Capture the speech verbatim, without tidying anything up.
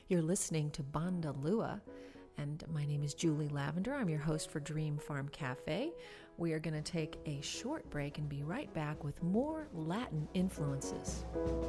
You're listening to Banda Lua, and my name is Julie Lavender. I'm your host for Dream Farm Cafe. We are going to take a short break and be right back with more Latin influences.